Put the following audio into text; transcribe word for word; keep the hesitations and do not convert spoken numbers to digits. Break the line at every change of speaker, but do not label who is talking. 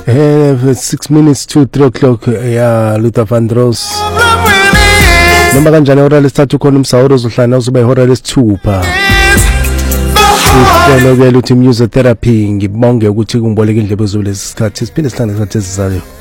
Eh, six minutes to three o'clock ya Luther Vandross. Noma kanjani ihora lesithathu khona umsawuro uzohlala uzoba ihora lesithupha. Sihlelo ke luthi music therapy ngibonge ukuthi kungiboleka indlebe zolesi sikhathi siphinde sihlangane isikhathi esizayo.